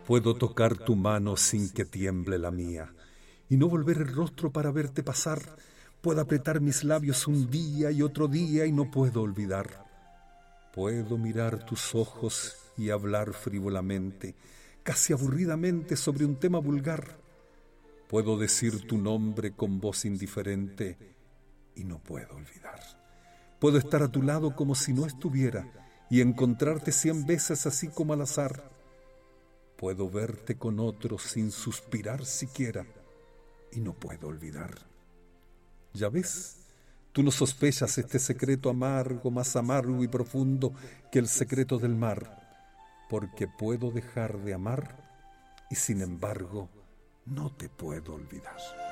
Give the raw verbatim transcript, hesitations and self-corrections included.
Puedo tocar tu mano sin que tiemble la mía, y no volver el rostro para verte pasar. Puedo apretar mis labios un día y otro día y no puedo olvidar. Puedo mirar tus ojos y hablar frívolamente, casi aburridamente sobre un tema vulgar. Puedo decir tu nombre con voz indiferente y no puedo olvidar. Puedo estar a tu lado como si no estuviera y encontrarte cien veces así como al azar. Puedo verte con otro sin suspirar siquiera y no puedo olvidar. Ya ves, tú no sospechas este secreto amargo, más amargo y profundo que el secreto del mar, porque puedo dejar de amar y sin embargo no te puedo olvidar.